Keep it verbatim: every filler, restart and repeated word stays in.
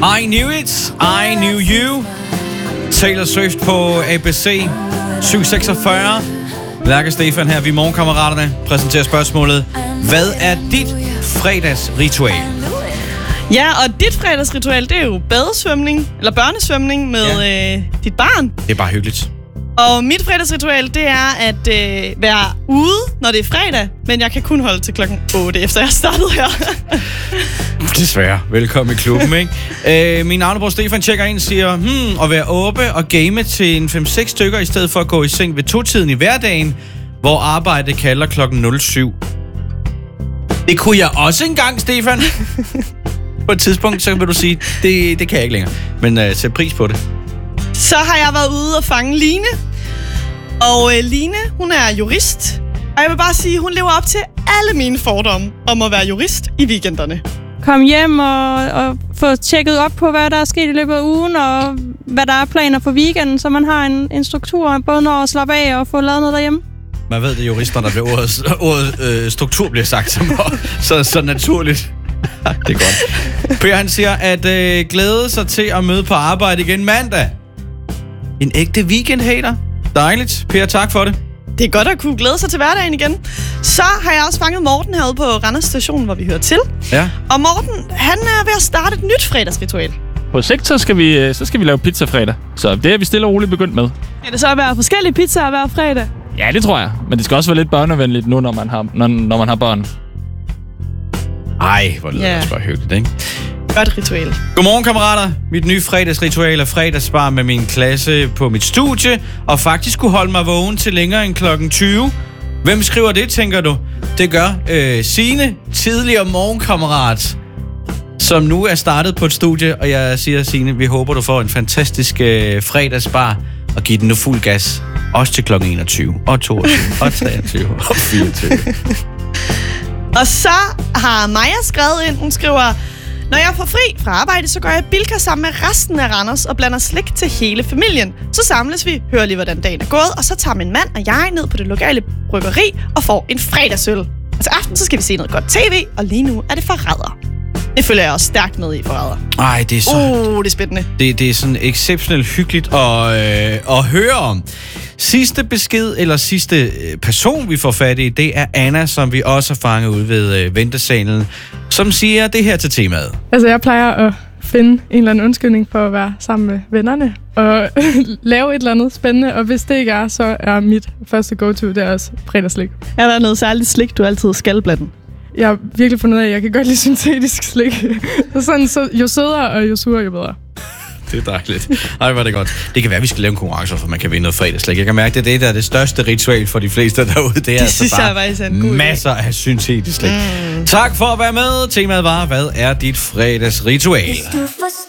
I knew it, I knew you. Taylor Swift på A B C syv seksogfyrre. Lærke Stefan her, vi morgenkammeraterne præsenterer spørgsmålet: hvad er dit fredagsritual? Ja, og dit fredagsritual, det er jo badesvømning, eller børnesvømning med ja. øh, dit barn. Det er bare hyggeligt. Og mit fredagsritual, det er at øh, være ude, når det er fredag, men jeg kan kun holde til klokken otte, efter jeg startede her. Desværre. Velkommen i klubben, ikke? Øh, min navnebror Stefan tjekker ind og siger, hmm, at være oppe og game til en fem seks stykker, i stedet for at gå i seng ved to-tiden i hverdagen, hvor arbejdet kalder klokken nul syv. Det kunne jeg også engang, Stefan. På et tidspunkt, så vil du sige, det, det kan jeg ikke længere. Men øh, sæt pris på det. Så har jeg været ude og fange Line. Og øh, Line, hun er jurist. Og jeg vil bare sige, hun lever op til alle mine fordomme om at være jurist i weekenderne. Kom hjem og, og få tjekket op på, hvad der er sket i løbet af ugen, og hvad der er planer for weekenden, så man har en, en struktur, både når at slappe af og få lavet noget derhjemme. Man ved, det er jurister, der bliver ordet, ordet øh, struktur bliver sagt som så, så naturligt. Det er godt. Per, han siger, at øh, glæde sig til at møde på arbejde igen mandag. En ægte weekend-hater. Dejligt. Per, tak for det. Det er godt at kunne glæde sig til hverdagen igen. Så har jeg også fanget Morten herude på Randers Station, hvor vi hører til. Ja. Og Morten, han er ved at starte et nyt fredagsritual. På sigt, så skal vi, så skal vi lave pizza fredag. Så det er vi stille og roligt begyndt med. Kan det så være forskellige pizzaer hver fredag? Ja, det tror jeg. Men det skal også være lidt børnevenligt nu, når man har, når, når man har børn. Ej, hvor lyder det Ja. også bare hyggeligt, ikke? Godt ritual. Godmorgen, kammerater. Mit nye fredagsritual er fredagsbar med min klasse på mit studie, og faktisk kunne holde mig vågen til længere end klokken tyve. Hvem skriver det, tænker du? Det gør øh, Signe, tidligere morgenkammerat, som nu er startet på et studie, og jeg siger, Signe, vi håber, du får en fantastisk øh, fredagsbar, og giv den nu fuld gas, også til klokken enogtyve, og toogtyve, og treogtyve, og fireogtyve. Og så har Maja skrevet ind, hun skriver: når jeg får fri fra arbejde, så går jeg bilka sammen med resten af Randers og blander slik til hele familien. Så samles vi, hører lige, hvordan dagen er gået, og så tager min mand og jeg ned på det lokale bryggeri og får en fredagsøl. Og til aften, så skal vi se noget godt tv, og lige nu er det Forræder. Det følger jeg også stærkt med i, Forræder. Ej, det er så... Uh, det er spændende. Det, det er sådan exceptionelt hyggeligt at, øh, at høre om. Sidste besked, eller sidste person, vi får fat i, det er Anna, som vi også har fanget ud ved øh, ventesalen, som siger det her til temaet. Altså, jeg plejer at finde en eller anden undskyldning for at være sammen med vennerne og lave et eller andet spændende, og hvis det ikke er, så er mit første go-to, det er også fredagslik. Er der noget særligt slik, du altid skal blande? Jeg har virkelig fundet ud af, at jeg kan godt lide syntetisk slik. Sådan, så jo sødere og jo surere, jo bedre. Det er dejligt. Ej, hvor er det godt. Det kan være, at vi skal lave en konkurrence, for man kan vinde noget fredagslik. Jeg kan mærke, det er det, der er det største ritual for de fleste derude. Det er Det altså synes bare jeg faktisk er en god idé. masser af syntetisk slik. Mm. Tak for at være med. Temaet var, hvad er dit fredagsritual?